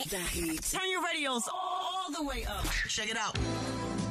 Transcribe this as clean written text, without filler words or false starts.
The heat. Turn your radios all the way up. Check it out.